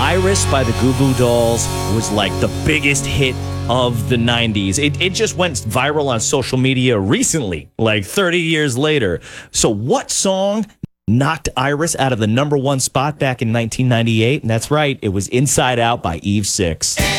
Iris by the Goo Goo Dolls was like the biggest hit of the 90s. It just went viral on social media recently, like 30 years later. So what song knocked Iris out of the #1 spot back in 1998? And that's right, it was Inside Out by Eve 6.